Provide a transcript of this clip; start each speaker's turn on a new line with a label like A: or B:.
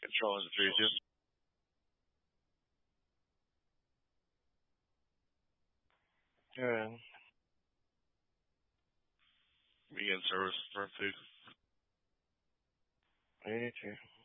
A: Controlling the 3-2. Good. Begin service for 2. 82.